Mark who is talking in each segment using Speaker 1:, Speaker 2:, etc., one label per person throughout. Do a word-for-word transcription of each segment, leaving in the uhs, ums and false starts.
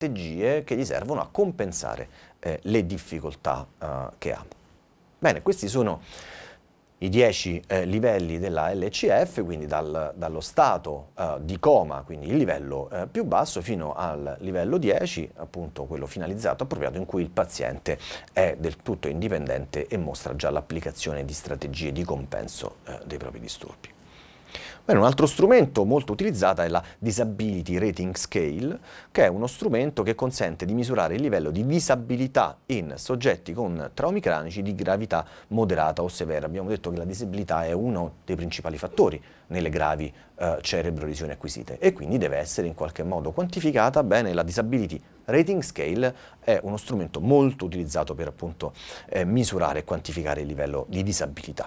Speaker 1: strategie che gli servono a compensare eh, le difficoltà eh, che ha. Bene, questi sono i dieci eh, livelli della L C F, quindi dal, dallo stato eh, di coma, quindi il livello eh, più basso, fino al livello dieci, appunto quello finalizzato, appropriato, in cui il paziente è del tutto indipendente e mostra già l'applicazione di strategie di compenso eh, dei propri disturbi. Bene, un altro strumento molto utilizzato è la Disability Rating Scale, che è uno strumento che consente di misurare il livello di disabilità in soggetti con traumi cranici di gravità moderata o severa. Abbiamo detto che la disabilità è uno dei principali fattori nelle gravi eh, cerebrolesioni acquisite e quindi deve essere in qualche modo quantificata. Bene, la Disability Rating Scale è uno strumento molto utilizzato per appunto eh, misurare e quantificare il livello di disabilità.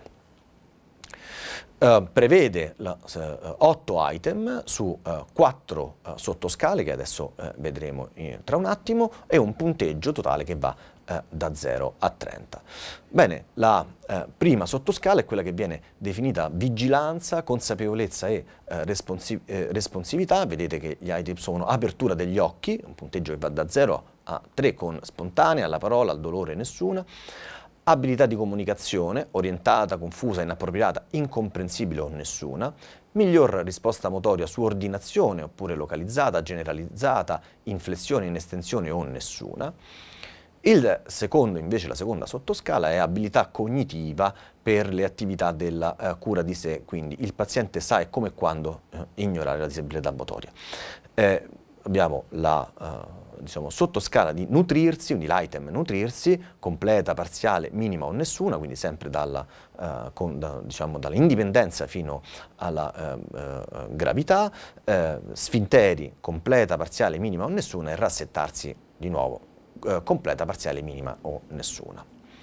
Speaker 1: Uh, prevede otto uh, item su quattro uh, uh, sottoscale che adesso uh, vedremo in, tra un attimo, e un punteggio totale che va uh, da zero a trenta. Bene, la uh, prima sottoscala è quella che viene definita vigilanza, consapevolezza e uh, responsi eh, responsività. Vedete che gli item sono apertura degli occhi, un punteggio che va da zero a tre con spontanea, alla parola, al dolore nessuna. Abilità di comunicazione, orientata, confusa, inappropriata, incomprensibile o nessuna. Miglior risposta motoria su ordinazione oppure localizzata, generalizzata, inflessione, in estensione o nessuna. Il secondo, invece, la seconda sottoscala è abilità cognitiva per le attività della eh, cura di sé, quindi il paziente sa e come e quando eh, ignorare la disabilità motoria. Eh, abbiamo la uh, diciamo, sottoscala di nutrirsi, quindi l'item nutrirsi, completa, parziale, minima o nessuna, quindi sempre dalla, uh, con, da, diciamo, dall'indipendenza fino alla uh, uh, gravità, uh, sfinteri, completa, parziale, minima o nessuna, e rassettarsi di nuovo, uh, completa, parziale, minima o nessuna.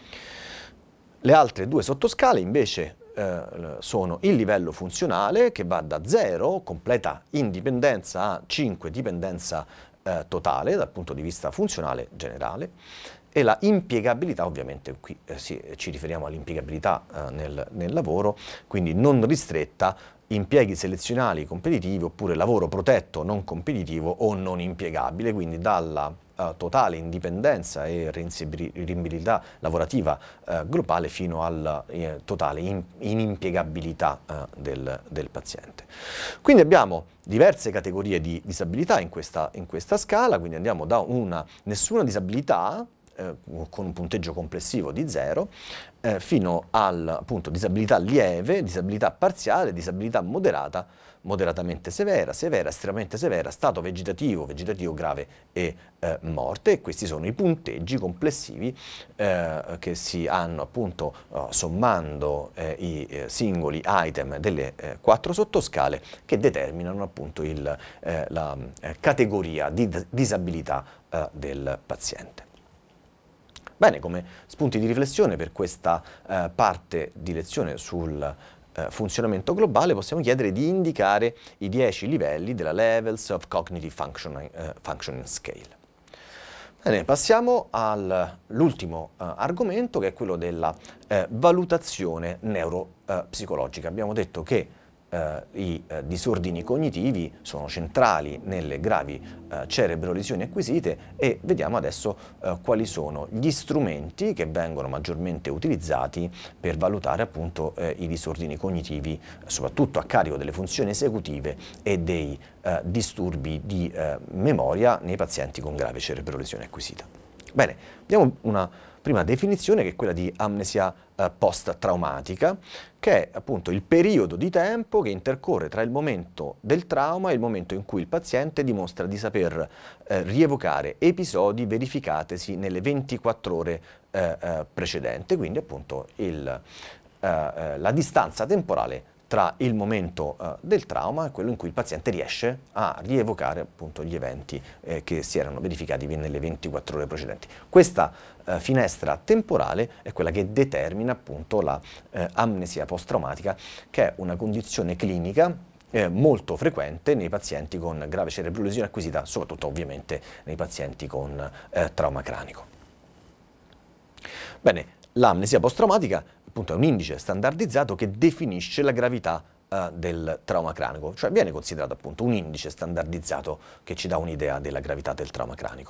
Speaker 1: Le altre due sottoscale invece eh, sono il livello funzionale, che va da zero, completa indipendenza, a cinque, dipendenza eh, totale dal punto di vista funzionale generale, e la impiegabilità, ovviamente qui eh, sì, ci riferiamo all'impiegabilità eh, nel, nel lavoro, quindi non ristretta, impieghi selezionali competitivi oppure lavoro protetto non competitivo o non impiegabile, quindi dalla uh, totale indipendenza e reinseribilità lavorativa uh, globale fino alla eh, totale in, inimpiegabilità uh, del, del paziente. Quindi abbiamo diverse categorie di disabilità in questa, in questa scala, quindi andiamo da una nessuna disabilità, Eh, con un punteggio complessivo di zero, eh, fino al appunto disabilità lieve, disabilità parziale, disabilità moderata, moderatamente severa, severa, estremamente severa, stato vegetativo, vegetativo grave e eh, morte. E questi sono i punteggi complessivi eh, che si hanno appunto uh, sommando eh, i eh, singoli item delle eh, quattro sottoscale, che determinano appunto il, eh, la eh, categoria di disabilità eh, del paziente. Bene, come spunti di riflessione per questa eh, parte di lezione sul eh, funzionamento globale, possiamo chiedere di indicare i dieci livelli della Levels of Cognitive Functioning, eh, Functioning Scale. Bene, passiamo all'ultimo eh, argomento, che è quello della eh, valutazione neuropsicologica. Abbiamo detto che Uh, i uh, disordini cognitivi sono centrali nelle gravi uh, cerebrolesioni acquisite, e vediamo adesso uh, quali sono gli strumenti che vengono maggiormente utilizzati per valutare appunto uh, i disordini cognitivi, soprattutto a carico delle funzioni esecutive e dei uh, disturbi di uh, memoria nei pazienti con grave cerebrolesione acquisita. Bene, abbiamo una prima definizione, che è quella di amnesia eh, post-traumatica, che è appunto il periodo di tempo che intercorre tra il momento del trauma e il momento in cui il paziente dimostra di saper eh, rievocare episodi verificatesi nelle ventiquattro ore eh, eh, precedenti, quindi appunto il, eh, eh, la distanza temporale tra il momento uh, del trauma e quello in cui il paziente riesce a rievocare appunto gli eventi eh, che si erano verificati nelle ventiquattro ore precedenti. Questa uh, finestra temporale è quella che determina appunto la uh, amnesia post-traumatica, che è una condizione clinica eh, molto frequente nei pazienti con grave cerebrolesione acquisita, soprattutto ovviamente nei pazienti con eh, trauma cranico. Bene, l'amnesia post-traumatica appunto è un indice standardizzato che definisce la gravità eh, del trauma cranico, cioè viene considerato appunto un indice standardizzato che ci dà un'idea della gravità del trauma cranico.